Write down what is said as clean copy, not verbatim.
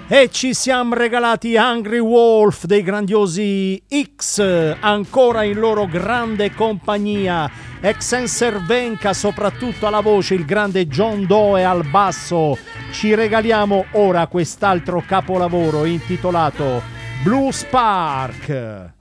E ci siamo regalati Hungry Wolf dei grandiosi X, ancora in loro grande compagnia, Exencervenka soprattutto alla voce, il grande John Doe al basso. Ci regaliamo ora quest'altro capolavoro intitolato Blue Spark.